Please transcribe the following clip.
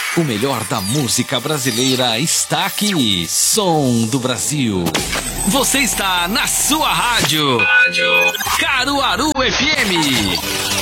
O melhor da música brasileira está aqui. Som do Brasil. Você está na sua rádio. Caruaru FM.